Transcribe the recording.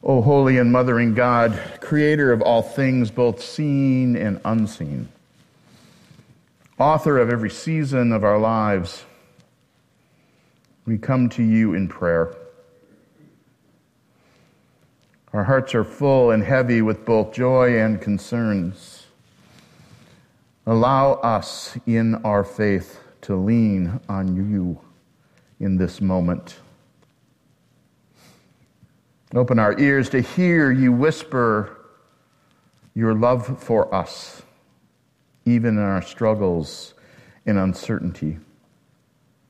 O holy and mothering God, creator of all things, both seen and unseen, author of every season of our lives, we come to you in prayer. Our hearts are full and heavy with both joy and concerns. Allow us in our faith to lean on you in this moment. Open our ears to hear you whisper your love for us, even in our struggles and uncertainty.